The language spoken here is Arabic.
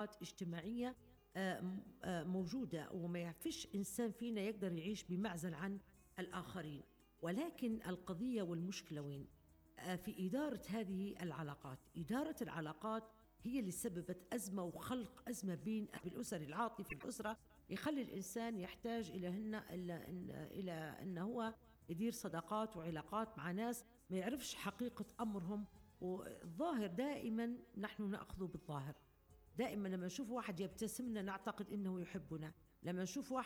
علاقات اجتماعية موجودة، وما فيش إنسان فينا يقدر يعيش بمعزل عن الآخرين. ولكن القضية والمشكلة وين؟ في إدارة هذه العلاقات. إدارة العلاقات هي اللي سببت أزمة وخلق أزمة بين بالأسر. العاطفة في الأسرة يخلي الإنسان يحتاج إلى أن هو يدير صداقات وعلاقات مع ناس ما يعرفش حقيقة أمرهم. والظاهر دائما نحن نأخذ بالظاهر. دائما لما نشوف واحد يبتسمنا نعتقد إنه يحبنا، لما نشوف واحد